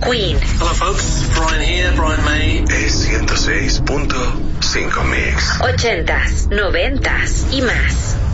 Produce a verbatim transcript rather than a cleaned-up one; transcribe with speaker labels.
Speaker 1: Queen.
Speaker 2: Hello folks, Brian here, Brian May.
Speaker 3: Es ciento seis punto cinco Mix.
Speaker 1: Ochentas, noventas y más.